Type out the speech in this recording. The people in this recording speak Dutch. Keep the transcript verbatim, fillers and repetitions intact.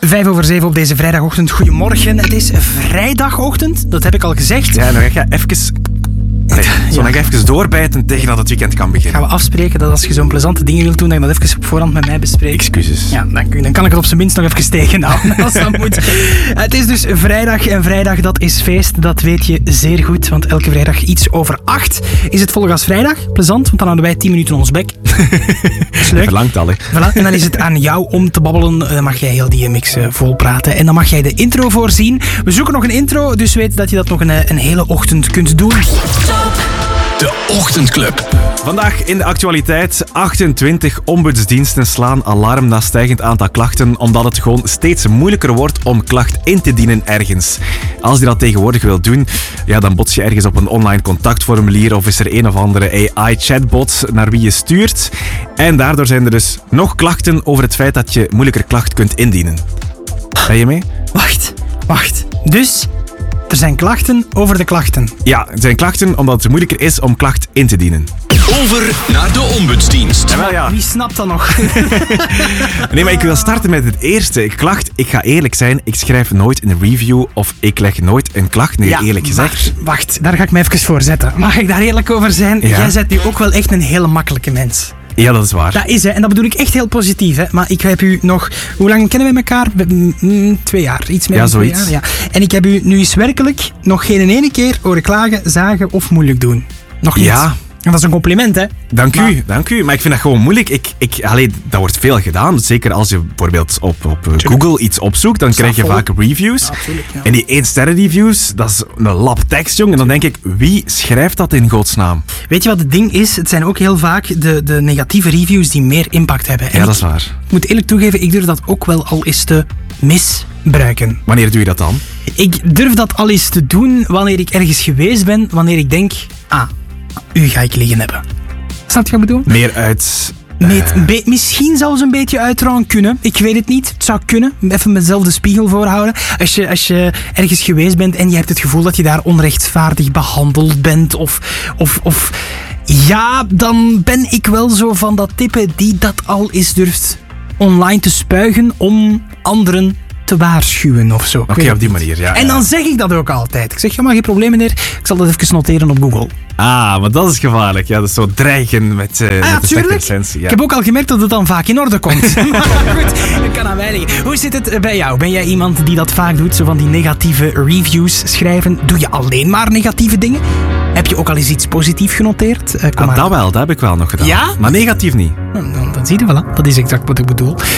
Vijf over zeven op deze vrijdagochtend. Goedemorgen. Het is vrijdagochtend, dat heb ik al gezegd. Ja, dan ga ik even... Nee, zo nog even doorbijten tegen dat het weekend kan beginnen. Gaan we afspreken dat als je zo'n plezante dingen wilt doen, dat je dat even op voorhand met mij bespreekt. Excuses. Ja, dan, dan kan ik het op zijn minst nog even tegenhouden als dat moet. Het is dus vrijdag en vrijdag dat is feest. Dat weet je zeer goed, want elke vrijdag iets over acht is het Volgas Vrijdag. Plezant, want dan houden wij tien minuten ons bek. Dat is leuk. Verlangt al, hè. Voilà, en dan is het aan jou om te babbelen. Dan mag jij heel die mix uh, vol praten. En dan mag jij de intro voorzien. We zoeken nog een intro, dus weet dat je dat nog een, een hele ochtend kunt doen. De Ochtendclub. Vandaag in de actualiteit. achtentwintig ombudsdiensten slaan alarm na stijgend aantal klachten, omdat het gewoon steeds moeilijker wordt om klacht in te dienen ergens. Als je dat tegenwoordig wilt doen, ja, dan bots je ergens op een online contactformulier of is er een of andere A I-chatbot naar wie je stuurt. En daardoor zijn er dus nog klachten over het feit dat je moeilijker klacht kunt indienen. Ben je mee? Wacht, wacht. Dus... er zijn klachten over de klachten. Ja, het zijn klachten omdat het moeilijker is om klacht in te dienen. Over naar de ombudsdienst. Jawel, ja. Wie snapt dat nog? Nee, maar ik wil starten met het eerste. Klacht, ik ga eerlijk zijn, ik schrijf nooit een review of ik leg nooit een klacht neer, Ja, eerlijk gezegd. Wacht, wacht, daar ga ik me even voor zetten. Mag ik daar eerlijk over zijn? Ja. Jij bent nu ook wel echt een hele makkelijke mens. Ja, dat is waar. Dat is, hè. En dat bedoel ik echt heel positief. Hè. Maar ik heb u nog... Hoe lang kennen we elkaar? Mm, twee jaar. Iets meer Ja, dan twee zoiets. jaar. Ja. En ik heb u nu eens werkelijk nog geen ene keer horen klagen, zagen of moeilijk doen. Nog niet. Ja. En dat is een compliment, hè? Dank Maar- u, dank u. Maar ik vind dat gewoon moeilijk. Ik, ik, allee, dat wordt veel gedaan. Zeker als je bijvoorbeeld op, op Google iets opzoekt, dan krijg je vol. vaak reviews. Ja, tuurlijk, ja. En die één sterren reviews, dat is een lap tekst, jong. En dan denk ik, wie schrijft dat in godsnaam? Weet je wat het ding is? Het zijn ook heel vaak de, de negatieve reviews die meer impact hebben. En Ja, dat ik is waar. moet eerlijk toegeven, ik durf dat ook wel al eens te misbruiken. Wanneer doe je dat dan? Ik durf dat al eens te doen wanneer ik ergens geweest ben, wanneer ik denk, ah, u ga ik liggen hebben. Snap je wat ik bedoel? Meer uit... Met, be- misschien zelfs een beetje uitrouwen kunnen. Ik weet het niet. Het zou kunnen. Even mezelf de spiegel voorhouden. Als je, als je ergens geweest bent en je hebt het gevoel dat je daar onrechtvaardig behandeld bent. Of, of, of ja, dan ben ik wel zo van dat type die dat al eens durft online te spuigen om anderen te waarschuwen of zo. Ik Oké, weet op het die niet. manier, ja. En dan zeg ik dat ook altijd. Ik zeg, ja, maar geen probleem meneer. Ik zal dat even noteren op Google. Ah, maar dat is gevaarlijk. Ja, dat is zo dreigen met, uh, Ah, ja, met de slechte tuurlijk. recensie. Ja. Ik heb ook al gemerkt dat het dan vaak in orde komt. Maar goed, dat kan aan mij liggen. Hoe zit het bij jou? Ben jij iemand die dat vaak doet? Zo van die negatieve reviews schrijven. Doe je alleen maar negatieve dingen? Heb je ook al eens iets positiefs genoteerd? Uh, kom Ah, maar. dat wel, dat heb ik wel nog gedaan. Ja? Maar negatief niet. Dan, dan, dan zie je, voilà. Dat is exact wat ik bedoel.